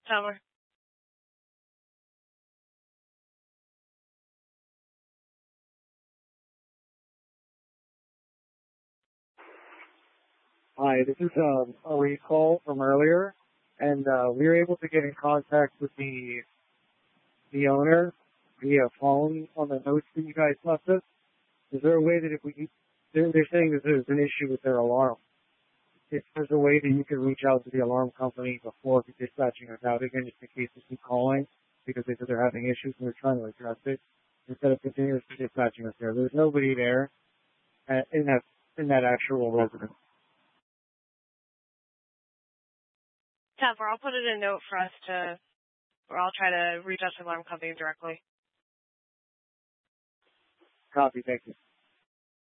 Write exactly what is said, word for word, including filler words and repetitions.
Tower. Hi, this is um, a recall from earlier, and uh, we were able to get in contact with the the owner via phone on the notes that you guys left us. Is there a way that if we, they're, they're saying that there's an issue with their alarm. If there's a way that you could reach out to the alarm company before dispatching us out again, just in case we keep calling, because they said they're having issues and they're trying to address it, instead of continuously dispatching us there. There's nobody there at, in that in that actual residence. Tower, I'll put it in a note for us to, or I'll try to reach out to the alarm company directly. Copy, thank you.